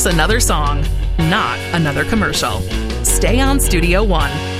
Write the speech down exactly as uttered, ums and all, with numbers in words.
Here's another song, not another commercial. Stay on Studio One.